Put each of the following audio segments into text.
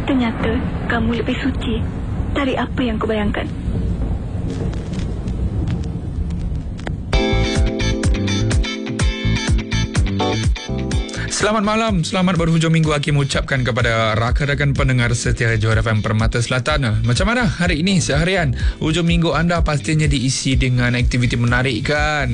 Ternyata kamu lebih suci dari apa yang kau bayangkan. Selamat malam, selamat berhujung minggu. Hakim ucapkan kepada rakan-rakan pendengar setia Johor FM Permata Selatan. Macam mana hari ini seharian? Hujung minggu anda pastinya diisi dengan aktiviti menarik kan?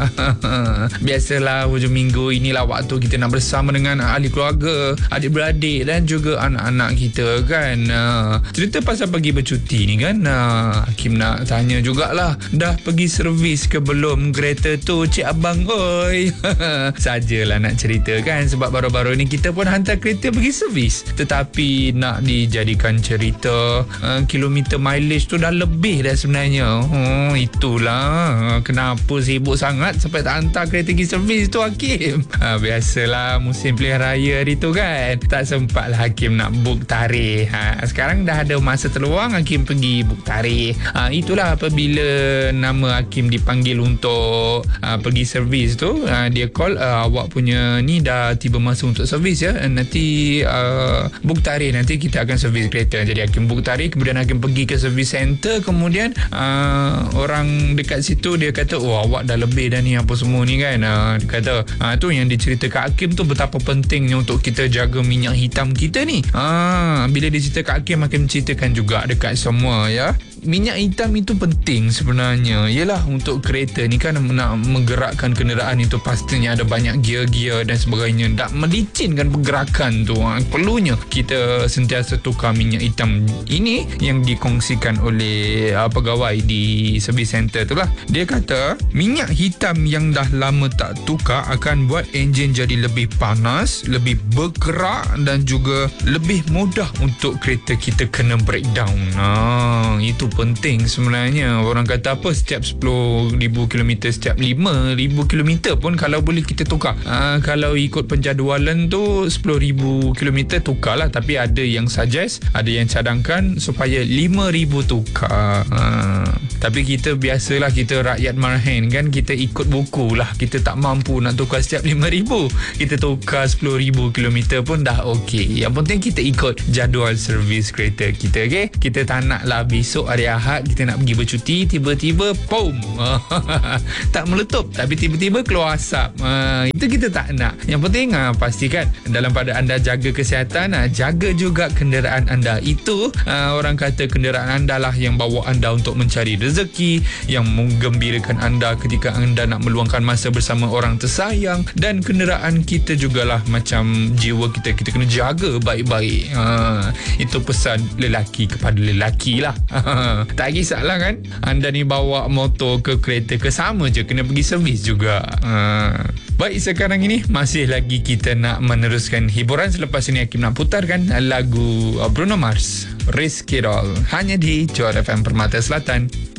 Biasalah hujung minggu inilah waktu kita nak bersama dengan ahli keluarga, adik-beradik dan juga anak-anak kita kan. Cerita pasal pergi bercuti ni kan, Hakim nak tanya jugalah, dah pergi servis ke belum kereta tu cik abang oi? Sajalah nak cerita kan, sebab baru-baru ni kita pun hantar kereta pergi servis, tetapi nak dijadikan cerita, kilometer mileage tu dah lebih dah sebenarnya. Itulah kenapa sibuk sangat sampai tak hantar kereta pergi servis tu Hakim. Biasalah musim pilihan raya hari tu kan, tak sempat lah Hakim nak book tarikh. Sekarang dah ada masa terluang, Hakim pergi book tarikh. Itulah apabila nama Hakim dipanggil untuk pergi servis tu, dia call, awak punya ni dah tiba masa untuk servis ya, nanti book tarikh, nanti kita akan servis kereta. Jadi Hakim book tarikh, kemudian Hakim pergi ke servis center, kemudian orang dekat situ dia kata, awak dah lebih dah ni apa semua ni kan. Dia kata tu yang dicerita kat Hakim tu betapa pentingnya untuk kita jaga minyak hitam kita ni. Bila dia cerita kat Hakim, Hakim ceritakan juga dekat semua ya. Minyak hitam itu penting sebenarnya. Yelah, untuk kereta ni kan nak menggerakkan kenderaan itu pastinya ada banyak gear-gear dan sebagainya. Tak melicinkan pergerakan tu, perlunya kita sentiasa tukar minyak hitam. Ini yang dikongsikan oleh pegawai di service center tu lah. Dia kata minyak hitam yang dah lama tak tukar akan buat enjin jadi lebih panas, lebih bergerak dan juga lebih mudah untuk kereta kita kena breakdown. Itu penting sebenarnya. Orang kata apa, setiap 10,000 km, setiap 5,000 km pun kalau boleh kita tukar. Kalau ikut penjadualan tu 10,000 km tukarlah, tapi ada yang suggest, ada yang cadangkan supaya 5,000 tukar. Tapi kita biasalah, kita rakyat marhain kan, kita ikut buku lah. Kita tak mampu nak tukar setiap 5,000, kita tukar 10,000 km pun dah okey. Yang penting kita ikut jadual servis kereta kita, okey? Kita tak nak lah besok hari Ahad kita nak pergi bercuti, tiba-tiba boom, tak meletup, tapi tiba-tiba keluar asap. Itu kita tak nak. Yang penting pastikan dalam pada anda jaga kesihatan, jaga juga kenderaan anda. Itu orang kata kenderaan anda lah yang bawa anda untuk mencari rezeki, yang menggembirakan anda ketika anda nak meluangkan masa bersama orang tersayang. Dan kenderaan kita jugalah macam jiwa kita, kita kena jaga baik-baik. Itu pesan lelaki kepada lelaki lah. Tak kisahlah kan, anda ni bawa motor ke kereta ke, sama je kena pergi servis juga. Baik, sekarang ini masih lagi kita nak meneruskan hiburan. Selepas ini Hakim nak putarkan lagu Bruno Mars, Risk It All, hanya di Johor FM Permata Selatan.